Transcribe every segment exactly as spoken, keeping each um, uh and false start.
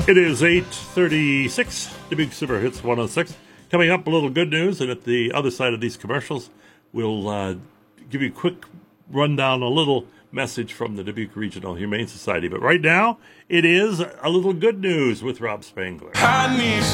It is eight thirty-six, Dubuque Super Hits one oh six. Coming up, a little good news, and at the other side of these commercials, we'll uh, give you a quick rundown, a little message from the Dubuque Regional Humane Society. But right now, it is a little good news with Rob Spangler. I need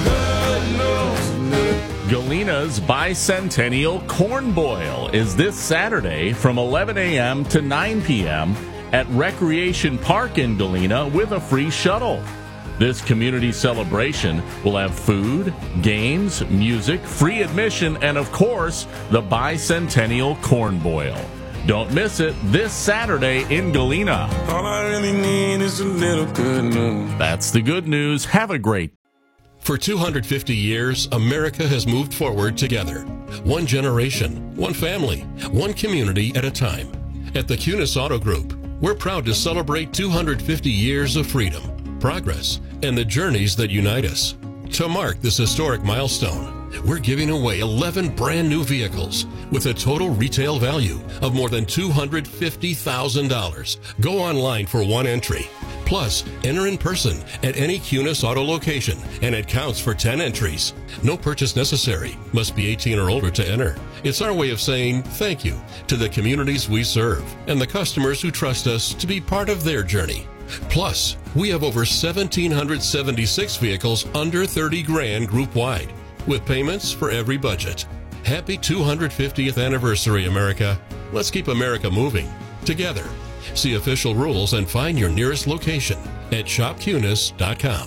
some good news. Galena's Bicentennial Corn Boil is this Saturday from eleven a.m. to nine p.m. at Recreation Park in Galena with a free shuttle. This community celebration will have food, games, music, free admission, and of course, the Bicentennial Corn Boil. Don't miss it this Saturday in Galena. All I really need is a little good news. That's the good news. Have a great For two hundred fifty years, America has moved forward together. One generation, one family, one community at a time. At the Kunis Auto Group, we're proud to celebrate two hundred fifty years of freedom, progress, and the journeys that unite us. To mark this historic milestone, we're giving away eleven brand new vehicles with a total retail value of more than two hundred fifty thousand dollars. Go online for one entry. Plus, enter in person at any Kunis Auto location, and it counts for ten entries. No purchase necessary. Must be eighteen or older to enter. It's our way of saying thank you to the communities we serve and the customers who trust us to be part of their journey. Plus, we have over one thousand seven hundred seventy-six vehicles under thirty grand group-wide, with payments for every budget. Happy two hundred fiftieth anniversary, America. Let's keep America moving together. See official rules and find your nearest location at shop kunis dot com.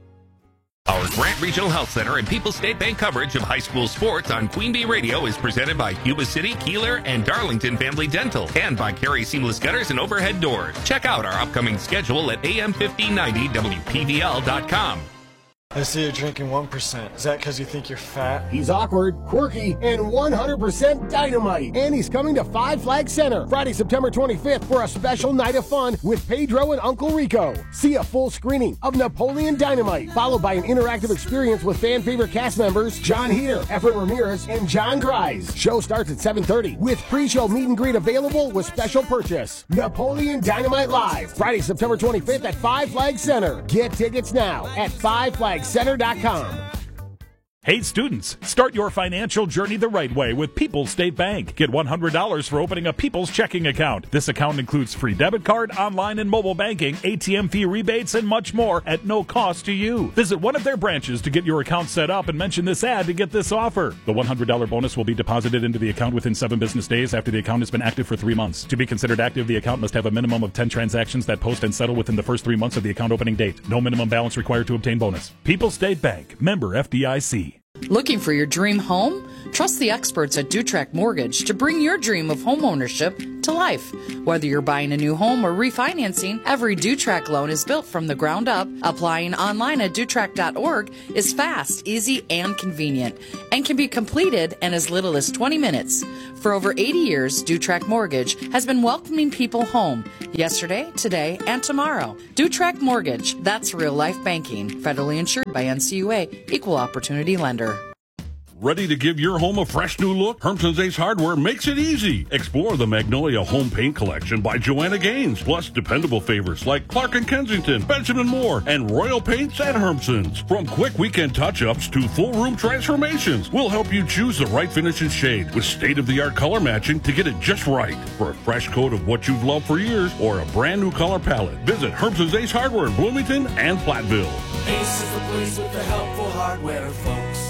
Our Grant Regional Health Center and People's State Bank coverage of high school sports on Queen Bee Radio is presented by Yuba City, Keeler, and Darlington Family Dental, and by Carey Seamless Gutters and Overhead Doors. Check out our upcoming schedule at A M fifteen ninety W P V L dot com. I see you're drinking one percent. Is that because you think you're fat? He's awkward, quirky, and one hundred percent dynamite. And he's coming to Five Flag Center Friday, September twenty-fifth for a special night of fun with Pedro and Uncle Rico. See a full screening of Napoleon Dynamite, followed by an interactive experience with fan favorite cast members John Heater, Efren Ramirez, and John Grise. Show starts at seven thirty with pre-show meet and greet available with special purchase. Napoleon Dynamite Live, Friday, September twenty-fifth at Five Flag Center. Get tickets now at five flag center dot com. Hey students, start your financial journey the right way with People's State Bank. Get one hundred dollars for opening a People's checking account. This account includes free debit card, online and mobile banking, A T M fee rebates, and much more at no cost to you. Visit one of their branches to get your account set up and mention this ad to get this offer. The one hundred dollars bonus will be deposited into the account within seven business days after the account has been active for three months. To be considered active, the account must have a minimum of ten transactions that post and settle within the first three months of the account opening date. No minimum balance required to obtain bonus. People's State Bank, member F D I C. Looking for your dream home? Trust the experts at Dutrack Mortgage to bring your dream of home ownership to life. Whether you're buying a new home or refinancing, every Dutrack loan is built from the ground up. Applying online at dutrack dot org is fast, easy, and convenient, and can be completed in as little as twenty minutes. For over eighty years, Dutrack Mortgage has been welcoming people home yesterday, today, and tomorrow. Dutrack Mortgage, that's real life banking. Federally insured by N C U A, Equal Opportunity Lender. Ready to give your home a fresh new look? Hermson's Ace Hardware makes it easy. Explore the Magnolia Home Paint Collection by Joanna Gaines, plus dependable favorites like Clark and Kensington, Benjamin Moore, and Royal Paints at Hermson's. From quick weekend touch-ups to full room transformations, we'll help you choose the right finish and shade with state-of-the-art color matching to get it just right. For a fresh coat of what you've loved for years or a brand new color palette, visit Hermson's Ace Hardware in Bloomington and Platteville. Ace is the place with the helpful hardware, folks.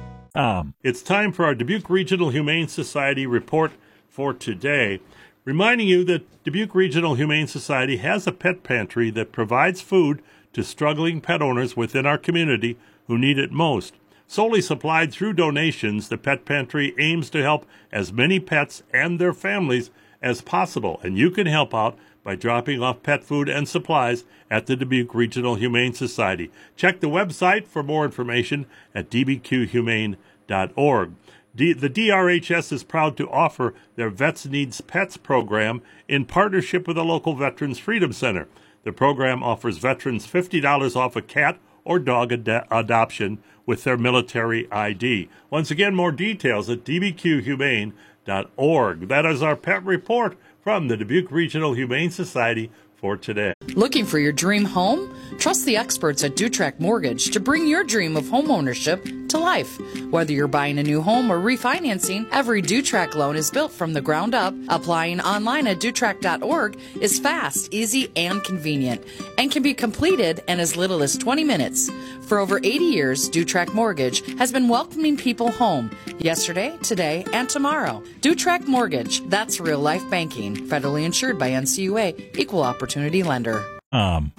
Um, it's time for our Dubuque Regional Humane Society report for today, reminding you that Dubuque Regional Humane Society has a pet pantry that provides food to struggling pet owners within our community who need it most. Solely supplied through donations, the pet pantry aims to help as many pets and their families as possible, and you can help out by dropping off pet food and supplies at the Dubuque Regional Humane Society. Check the website for more information at d b q humane dot org. D- the D R H S is proud to offer their Vets Needs Pets program in partnership with the local Veterans Freedom Center. The program offers veterans fifty dollars off a cat or dog ad- adoption with their military I D. Once again, more details at d b q humane dot org. That is our pet report from the Dubuque Regional Humane Society for today. Looking for your dream home? Trust the experts at Dutrack Mortgage to bring your dream of home ownership to life. Whether you're buying a new home or refinancing, every Dutrack loan is built from the ground up. Applying online at dutrack dot org is fast, easy, and convenient, and can be completed in as little as twenty minutes. For over eighty years, Dutrack Mortgage has been welcoming people home yesterday, today, and tomorrow. Dutrack Mortgage, that's real life banking. Federally insured by N C U A, Equal Opportunity Lender. Um.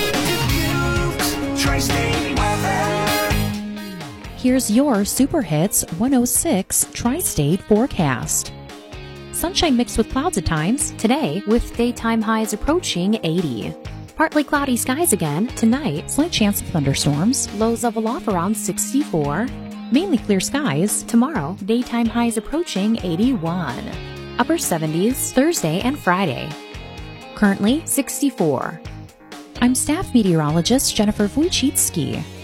Here's your Super Hits one oh six Tri-State forecast. Sunshine mixed with clouds at times today, with daytime highs approaching eighty. Partly cloudy skies again tonight, slight chance of thunderstorms, lows level off around sixty-four. Mainly clear skies tomorrow, daytime highs approaching eighty-one. Upper seventies Thursday and Friday. Currently sixty-four. I'm staff meteorologist Jennifer Wojcicki.